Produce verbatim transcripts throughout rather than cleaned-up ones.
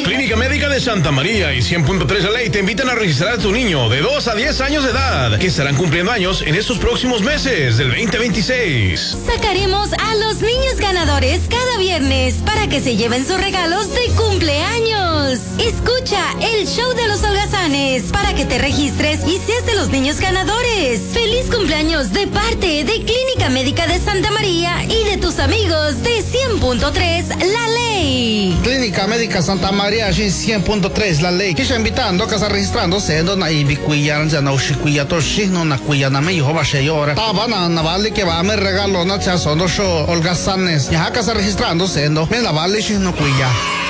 Clínica Médica de Santa María y cien punto tres La Ley te invitan a registrar a tu niño de dos a diez años de edad, que estarán cumpliendo años en estos próximos meses del veinte veintiséis. Sacaremos a los niños ganadores cada viernes para que se lleven sus regalos de cumpleaños. Escucha el show de los holgazanes para que te registres y seas de los niños ganadores. Feliz cumpleaños de parte de Clínica Médica de Santa María y de tus amigos de cien punto tres La Ley. Clínica Médica Santa María și cien punto tres La Ley. Que está invitando que está registrando sendo na ibi cuya ya no shi cuya to shi no na cuya na me hijo va a llorar. Taba na na vale que va a me regalo na cha sono show holgazanes. Ya que está registrando sendo me la vale shi no cuya.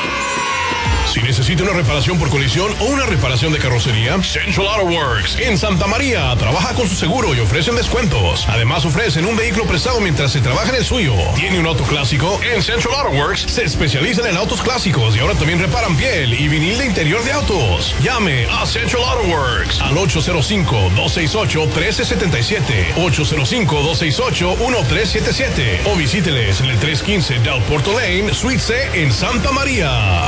Si necesita una reparación por colisión o una reparación de carrocería, Central Auto Works en Santa María trabaja con su seguro y ofrecen descuentos. Además ofrecen un vehículo prestado mientras se trabaja en el suyo. ¿Tiene un auto clásico? En Central Auto Works se especializan en autos clásicos y ahora también reparan piel y vinil de interior de autos. Llame a Central Auto Works al ocho cero cinco, dos seis ocho, uno tres siete siete, ocho cero cinco, dos seis ocho, uno tres siete siete o visíteles en el trescientos quince Del Porto Lane, Suite C en Santa María.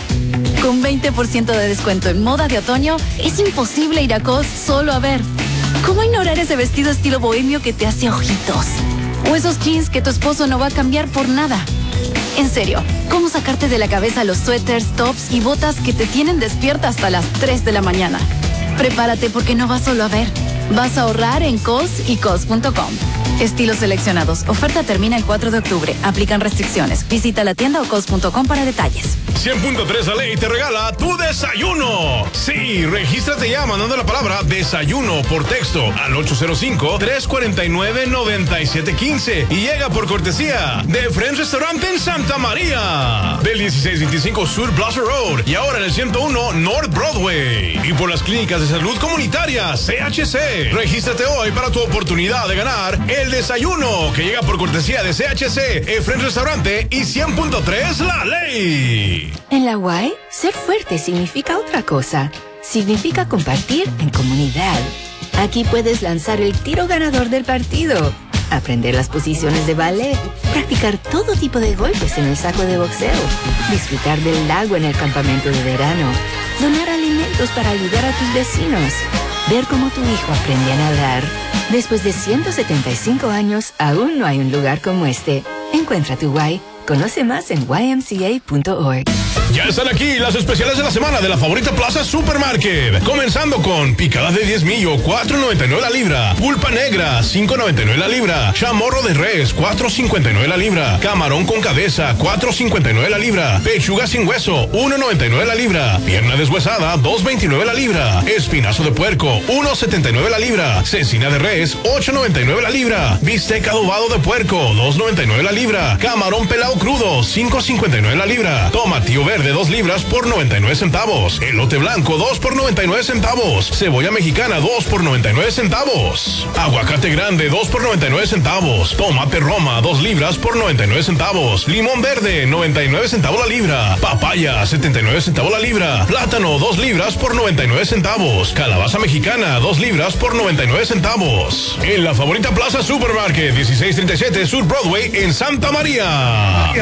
Con veinte por ciento de descuento en moda de otoño, es imposible ir a C O S solo a ver. ¿Cómo ignorar ese vestido estilo bohemio que te hace ojitos? O esos jeans que tu esposo no va a cambiar por nada. En serio, ¿cómo sacarte de la cabeza los suéteres, tops y botas que te tienen despierta hasta las tres de la mañana? Prepárate porque no vas solo a ver. Vas a ahorrar en C O S y C O S punto com. Estilos seleccionados. Oferta termina el cuatro de octubre. Aplican restricciones. Visita la tienda o C O S punto com para detalles. cien punto tres La Ley te regala tu desayuno. Sí, regístrate ya mandando la palabra desayuno por texto al ocho cero cinco, tres cuatro nueve, nueve siete uno cinco y llega por cortesía de Friends Restaurante en Santa María, del dieciséis veinticinco Sur Plaza Road y ahora en el ciento uno North Broadway, y por las clínicas de salud comunitaria C H C. Regístrate hoy para tu oportunidad de ganar el desayuno que llega por cortesía de C H C, el Friends Restaurante y cien punto tres La Ley. En la U A I, ser fuerte significa otra cosa. Significa compartir en comunidad. Aquí puedes lanzar el tiro ganador del partido, aprender las posiciones de ballet, practicar todo tipo de golpes en el saco de boxeo, disfrutar del lago en el campamento de verano, donar alimentos para ayudar a tus vecinos, ver cómo tu hijo aprende a nadar. Después de ciento setenta y cinco años, aún no hay un lugar como este. Encuentra tu U A I. Conoce más en y m c a punto org. Ya están aquí las especiales de la semana de la Favorita Plaza Supermarket. Comenzando con picadas de diez millo, cuatro noventa y nueve la libra. Pulpa negra, cinco noventa y nueve la libra. Chamorro de res, cuatro cincuenta y nueve la libra. Camarón con cabeza, cuatro cincuenta y nueve la libra. Pechuga sin hueso, uno noventa y nueve la libra. Pierna deshuesada, dos veintinueve la libra. Espinazo de puerco, uno setenta y nueve la libra. Cecina de res, ocho noventa y nueve la libra. Bistec adobado de puerco, dos noventa y nueve la libra. Camarón pelado crudo, cinco cincuenta y nueve la libra. Tomatillo verde, dos libras por noventa y nueve centavos. Elote blanco, dos por noventa y nueve centavos. Cebolla mexicana, dos por noventa y nueve centavos. Aguacate grande, dos por noventa y nueve centavos. Tomate Roma, dos libras por noventa y nueve centavos. Limón verde, noventa y nueve centavos la libra. Papaya, setenta y nueve centavos la libra. Plátano, dos libras por noventa y nueve centavos. Calabaza mexicana, dos libras por noventa y nueve centavos. En la Favorita Plaza Supermarket, dieciséis treinta y siete Sur Broadway en Santa María.